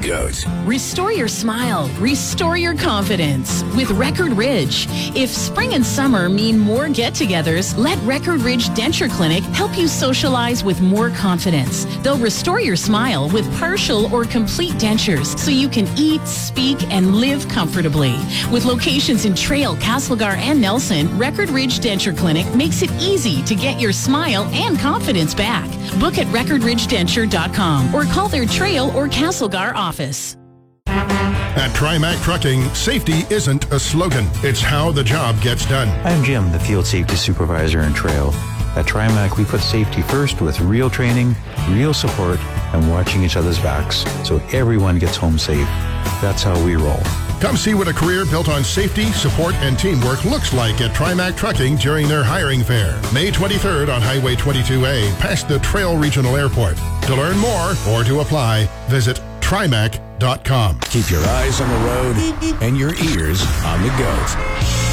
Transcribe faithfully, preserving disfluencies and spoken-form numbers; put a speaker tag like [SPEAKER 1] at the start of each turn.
[SPEAKER 1] Goat.
[SPEAKER 2] Restore your smile. Restore your confidence with Record Ridge. If spring and summer mean more get-togethers, let Record Ridge Denture Clinic help you socialize with more confidence. They'll restore your smile with partial or complete dentures so you can eat, speak, and live comfortably. With locations in Trail, Castlegar, and Nelson, Record Ridge Denture Clinic makes it easy to get your smile and confidence back. Book at record ridge denture dot com or call their Trail or Castlegar office.
[SPEAKER 3] At TriMac Trucking, safety isn't a slogan. It's how the job gets done.
[SPEAKER 4] I'm Jim, the Field Safety Supervisor in Trail. At TriMac, we put safety first with real training, real support, and watching each other's backs so everyone gets home safe. That's how we roll.
[SPEAKER 3] Come see what a career built on safety, support, and teamwork looks like at TriMac Trucking during their hiring fair. May twenty-third on Highway twenty-two A, past the Trail Regional Airport. To learn more or to apply, visit trimac dot com.
[SPEAKER 1] Keep your eyes on the road and your ears on the goat.